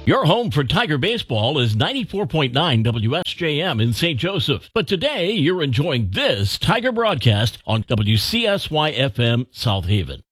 Your home for Tiger Baseball is 94.9 WSJM in St. Joseph. But today, you're enjoying this Tiger broadcast on WCSY-FM South Haven.